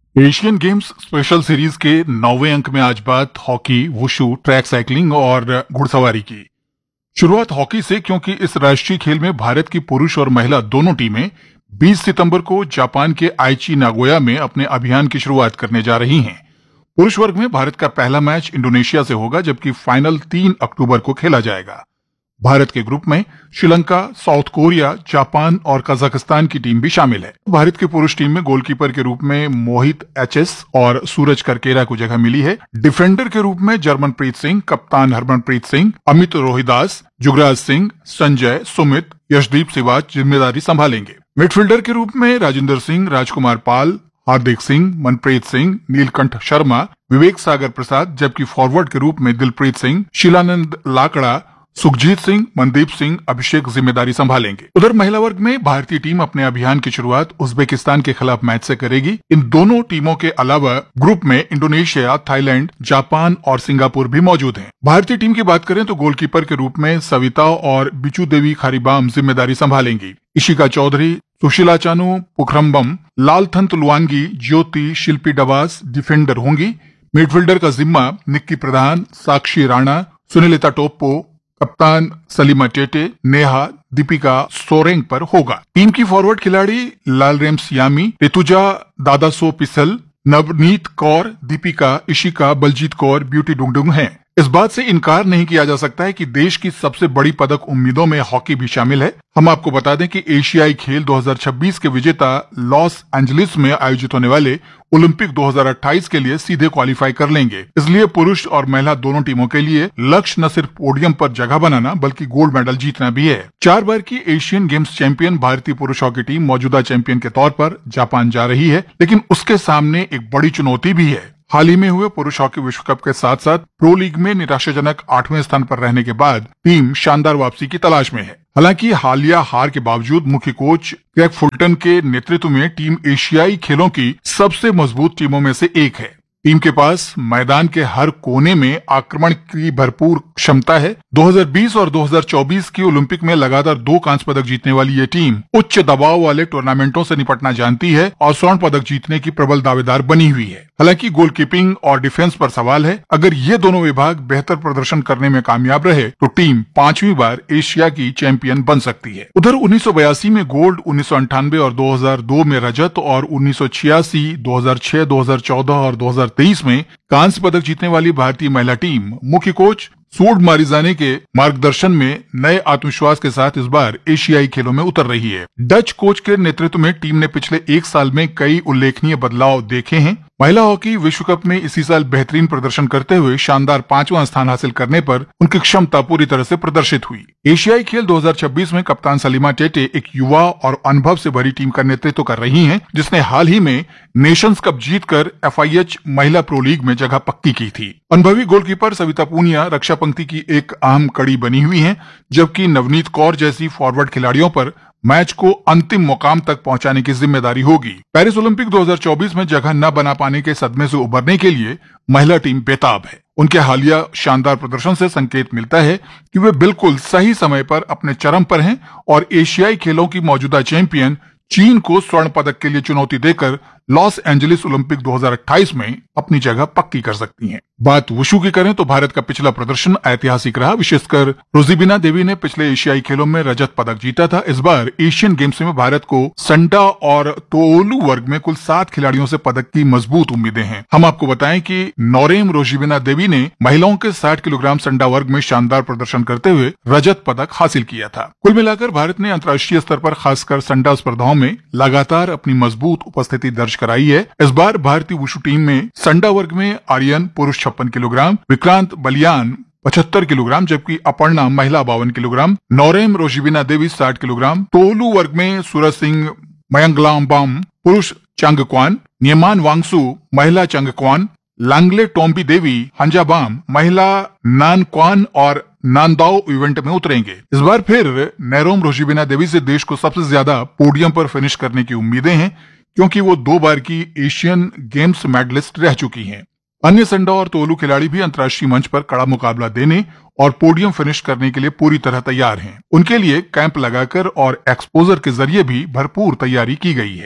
Asian games special series के 9वें अंक में आज बात हॉकी, वुशु, ट्रैक साइकिलिंग और घुड़सवारी की। शुरुआत हॉकी से, क्योंकि इस राष्ट्रीय खेल में भारत की पुरुष और महिला दोनों टीमें 20 सितंबर को जापान के आइची नागोया में अपने अभियान की शुरुआत करने जा रही हैं। पुरुष वर्ग में भारत का पहला मैच इंडोनेशिया से होगा, जबकि फाइनल 3 अक्टूबर को खेला जाएगा। भारत के ग्रुप में श्रीलंका, साउथ कोरिया, जापान और कजाकिस्तान की टीम भी शामिल है। भारत की पुरुष टीम में गोलकीपर के रूप में मोहित एचएस और सूरज करकेरा को जगह मिली है। डिफेंडर के रूप में जर्मनप्रीत सिंह, कप्तान हरमनप्रीत सिंह, अमित रोहिदास, जुगराज सिंह, संजय, सुमित, यशदीप सिवाच जिम्मेदारी संभालेंगे। मिडफील्डर के रूप में राजेंद्र सिंह, राजकुमार पाल, हार्दिक सिंह, मनप्रीत सिंह, नीलकंठ शर्मा, विवेक सागर प्रसाद, जबकि फॉरवर्ड के रूप में दिलप्रीत सिंह, शिलानंद लाकड़ा, सुखजीत सिंह, मनदीप सिंह, अभिषेक जिम्मेदारी संभालेंगे। उधर महिला वर्ग में भारतीय टीम अपने अभियान की शुरुआत उज्बेकिस्तान के खिलाफ मैच से करेगी। इन दोनों टीमों के अलावा ग्रुप में इंडोनेशिया, थाईलैंड, जापान और सिंगापुर भी मौजूद हैं। भारतीय टीम की बात करें तो गोलकीपर के रूप में सविता और बिचू देवी खारीबाम जिम्मेदारी संभालेंगी। इशिका चौधरी, सुशीला चानू, पुखरम्बम, लालथंत लुआंगी, ज्योति, शिल्पी डवास डिफेंडर होंगी। मिडफील्डर का जिम्मा निक्की प्रधान, साक्षी राणा, सुनीलिता टोप्पो, कप्तान सलीमा टेटे, नेहा, दीपिका सोरेंग पर होगा। टीम की फॉरवर्ड खिलाड़ी लालरेम सियामी, ऋतुजा दादासो पिसल, नवनीत कौर, दीपिका, इशिका, बलजीत कौर, ब्यूटी डुंगडुंग हैं। इस बात से इनकार नहीं किया जा सकता है कि देश की सबसे बड़ी पदक उम्मीदों में हॉकी भी शामिल है। हम आपको बता दें कि एशियाई खेल 2026 के विजेता लॉस एंजलिस में आयोजित होने वाले ओलंपिक 2028 के लिए सीधे क्वालिफाई कर लेंगे। इसलिए पुरुष और महिला दोनों टीमों के लिए लक्ष्य न सिर्फ पोडियम पर जगह बनाना बल्कि गोल्ड मेडल जीतना भी है। 4 बार की एशियन गेम्स चैंपियन भारतीय पुरुष हॉकी टीम मौजूदा चैंपियन के तौर पर जापान जा रही है, लेकिन उसके सामने एक बड़ी चुनौती भी है। हाल ही में हुए पुरुष हॉकी विश्व कप के साथ साथ प्रो लीग में निराशाजनक 8वें स्थान पर रहने के बाद टीम शानदार वापसी की तलाश में है। हालांकि हालिया हार के बावजूद मुख्य कोच क्रेग फुलटन के नेतृत्व में टीम एशियाई खेलों की सबसे मजबूत टीमों में से एक है। टीम के पास मैदान के हर कोने में आक्रमण की भरपूर क्षमता है। 2020 और 2024 की ओलंपिक में लगातार 2 कांस्य पदक जीतने वाली ये टीम उच्च दबाव वाले टूर्नामेंटों से निपटना जानती है और स्वर्ण पदक जीतने की प्रबल दावेदार बनी हुई है। हालांकि गोलकीपिंग और डिफेंस पर सवाल है। अगर ये दोनों विभाग बेहतर प्रदर्शन करने में कामयाब रहे तो टीम 5वीं बार एशिया की चैंपियन बन सकती है। उधर 1982 में गोल्ड, 1998 और 2002 में रजत और 1986, 2006, 2014 और 2023 में कांस्य पदक जीतने वाली भारतीय महिला टीम मुख्य कोच सूड मारिजाने के मार्गदर्शन में नए आत्मविश्वास के साथ इस बार एशियाई खेलों में उतर रही है। डच कोच के नेतृत्व में टीम ने पिछले 1 साल में कई उल्लेखनीय बदलाव देखे हैं। महिला हॉकी विश्व कप में इसी साल बेहतरीन प्रदर्शन करते हुए शानदार 5वां स्थान हासिल करने पर उनकी क्षमता पूरी तरह से प्रदर्शित हुई। एशियाई खेल 2026 में कप्तान सलीमा टेटे एक युवा और अनुभव से भरी टीम का नेतृत्व कर रही हैं, जिसने हाल ही में नेशंस कप जीतकर FIH महिला प्रो लीग में जगह पक्की की थी। अनुभवी गोलकीपर सविता पूनिया रक्षा पंक्ति की एक अहम कड़ी बनी हुई हैं, जबकि नवनीत कौर जैसी फॉरवर्ड खिलाड़ियों पर मैच को अंतिम मुकाम तक पहुंचाने की जिम्मेदारी होगी। पेरिस ओलंपिक 2024 में जगह न बना पाने के सदमे से उबरने के लिए महिला टीम बेताब है। उनके हालिया शानदार प्रदर्शन से संकेत मिलता है कि वे बिल्कुल सही समय पर अपने चरम पर हैं और एशियाई खेलों की मौजूदा चैंपियन चीन को स्वर्ण पदक के लिए चुनौती देकर लॉस एंजलिस ओलंपिक 2028 में अपनी जगह पक्की कर सकती हैं। बात वुशु की करें तो भारत का पिछला प्रदर्शन ऐतिहासिक रहा। विशेषकर रोजिबिना देवी ने पिछले एशियाई खेलों में रजत पदक जीता था। इस बार एशियन गेम्स में भारत को संडा और तोलू वर्ग में कुल 7 खिलाड़ियों से पदक की मजबूत उम्मीदें हैं। हम आपको बताएं कि नोरेम रोजिबिना देवी ने महिलाओं के 60 किलोग्राम संडा वर्ग में शानदार प्रदर्शन करते हुए रजत पदक हासिल किया था। कुल मिलाकर भारत ने अंतर्राष्ट्रीय स्तर पर खासकर संडा स्पर्धाओं में लगातार अपनी मजबूत उपस्थिति दर्ज कराई है। इस बार भारतीय वुशु टीम में संडा वर्ग में आर्यन पुरुष 56 किलोग्राम, विक्रांत बलियान 75 किलोग्राम, जबकि अपर्णा महिला 52 किलोग्राम, नोरेम रोजिबिना देवी 60 किलोग्राम, तोलू वर्ग में सूरज सिंह मयंगलाम्बाम पुरुष चांगक्वान, नियमान वांगसू महिला चांगक्वान, लांगले टोम्बी देवी हंजाबाम महिला नानक्वान और नांदाओ इवेंट में उतरेंगे। इस बार फिर नैरोम रोजिबिना देवी से देश को सबसे ज्यादा पोडियम पर फिनिश करने की उम्मीदें हैं, क्योंकि वो 2 बार की एशियन गेम्स मेडलिस्ट रह चुकी हैं। अन्य संडा और तोलू खिलाड़ी भी अंतर्राष्ट्रीय मंच पर कड़ा मुकाबला देने और पोडियम फिनिश करने के लिए पूरी तरह तैयार हैं। उनके लिए कैंप लगाकर और एक्सपोजर के जरिए भी भरपूर तैयारी की गई है।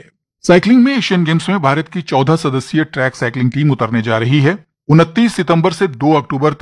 साइकिलिंग में एशियन गेम्स में भारत की 14 सदस्यीय ट्रैक साइकिलिंग टीम उतरने जा रही है। 29 सितंबर से 2 अक्टूबर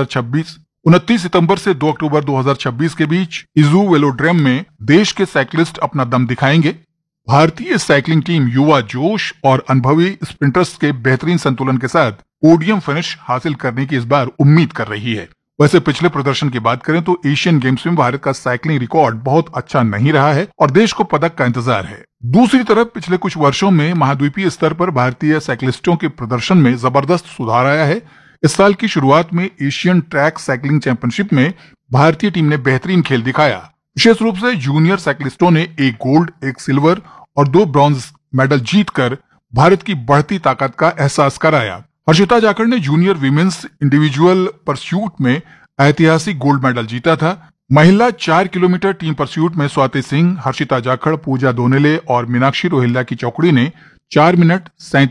2026 के बीच इजू वेलोड्रम में देश के साइकिलिस्ट अपना दम दिखाएंगे। भारतीय साइकिलिंग टीम युवा जोश और अनुभवी स्प्रिंटर्स के बेहतरीन संतुलन के साथ पोडियम फिनिश हासिल करने की इस बार उम्मीद कर रही है। वैसे पिछले प्रदर्शन की बात करें तो एशियन गेम्स में भारत का साइकिलिंग रिकॉर्ड बहुत अच्छा नहीं रहा है और देश को पदक का इंतजार है। दूसरी तरफ पिछले कुछ वर्षों में महाद्वीपीय स्तर पर भारतीय साइकिलिस्टों के प्रदर्शन में जबरदस्त सुधार आया है। इस साल की शुरुआत में एशियन ट्रैक साइकिलिंग चैंपियनशिप में भारतीय टीम ने बेहतरीन खेल दिखाया। विशेष रूप से जूनियर साइकिलिस्टों ने 1 गोल्ड, 1 सिल्वर और 2 ब्रॉन्ज मेडल जीतकर भारत की बढ़ती ताकत का एहसास कराया। हर्षिता जाखड़ ने जूनियर विमेंस इंडिविजुअल परस्यूट में ऐतिहासिक गोल्ड मेडल जीता था। महिला 4 किलोमीटर टीम परस्यूट में स्वाति सिंह, हर्षिता जाखड़, पूजा दोनेले और मीनाक्षी रोहिल्ला की चौकड़ी ने 4 मिनट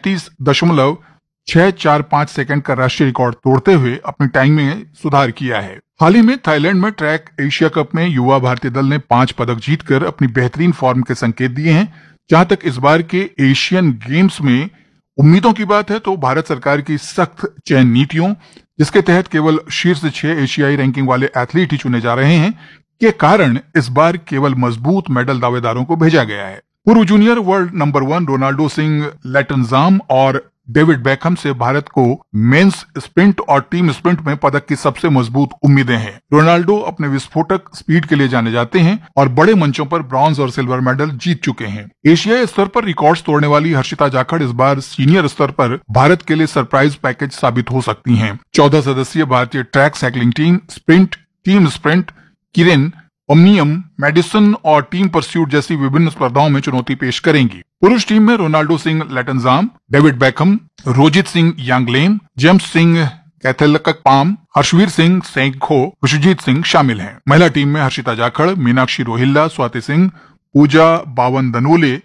37.645 सेकंड का राष्ट्रीय रिकॉर्ड तोड़ते हुए अपनी टाइम में सुधार किया है। हाल ही में थाईलैंड में ट्रैक एशिया कप में युवा भारतीय दल ने 5 पदक जीतकर अपनी बेहतरीन फॉर्म के संकेत दिए हैं। जहां तक इस बार के एशियन गेम्स में उम्मीदों की बात है तो भारत सरकार की सख्त चयन नीतियों, जिसके तहत केवल शीर्ष 6 एशियाई रैंकिंग वाले एथलीट ही चुने जा रहे हैं, के कारण इस बार केवल मजबूत मेडल दावेदारों को भेजा गया है। पूर्व junior world number 1 Ronaldo Singh लैटनजाम और डेविड बेकहम से भारत को मेंस स्प्रिंट और टीम स्प्रिंट में पदक की सबसे मजबूत उम्मीदें हैं। रोनाल्डो अपने विस्फोटक स्पीड के लिए जाने जाते हैं और बड़े मंचों पर ब्रॉन्ज और सिल्वर मेडल जीत चुके हैं। एशियाई स्तर पर रिकॉर्ड्स तोड़ने वाली हर्षिता जाखड़ इस बार सीनियर स्तर पर भारत के लिए सरप्राइज पैकेज साबित हो सकती हैं। 14 सदस्यीय भारतीय track cycling team sprint, team sprint, Kiren, ओमनियम, medicine और टीम परस्यूट जैसी विभिन्न स्पर्धाओं में चुनौती पेश करेंगी। पुरुष टीम में Ronaldo Singh लैटनजाम, David Beckham, Rojit Singh Yanglem, James Singh कैथेलकपाम, Harshveer Singh Senkho, Vishwajeet Singh शामिल हैं। महिला टीम में हर्षिता जाखड़, मीनाक्षी रोहिल्ला, स्वाति सिंह, पूजा बावन दनोले,